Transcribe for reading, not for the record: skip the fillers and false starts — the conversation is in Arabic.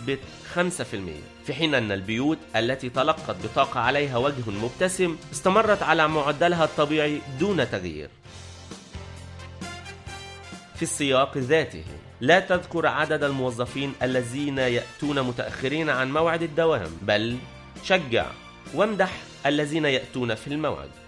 بنسبة 5%، في حين أن البيوت التي تلقت بطاقة عليها وجه مبتسم استمرت على معدلها الطبيعي دون تغيير. في السياق ذاته لا تذكر عدد الموظفين الذين يأتون متأخرين عن موعد الدوام، بل شجع وامدح الذين يأتون في الموعد.